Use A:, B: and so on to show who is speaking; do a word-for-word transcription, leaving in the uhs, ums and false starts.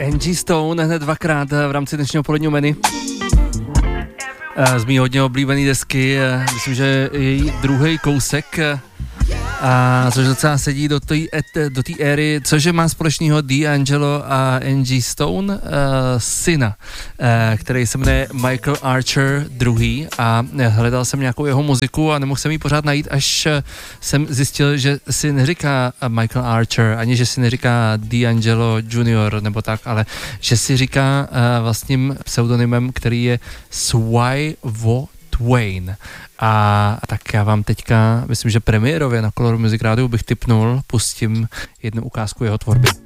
A: Angie Stone hned dvakrát v rámci dnešního poledního menu. Z mý hodně oblíbený desky, myslím, že její druhý kousek, a což docela sedí do té do té éry, cože má společného D'Angelo a Angie Stone, uh, syna, uh, který se jmenuje Michael Archer druhý, a hledal jsem nějakou jeho muziku a nemohl jsem ji pořád najít, až jsem zjistil, že si neříká Michael Archer, ani že si neříká D'Angelo junior nebo tak, ale že si říká uh, vlastním pseudonymem, který je Swai Vo Twain. A tak já vám teďka, myslím, že premiérově na Color Music Radio bych tipnul, pustím jednu ukázku jeho tvorby.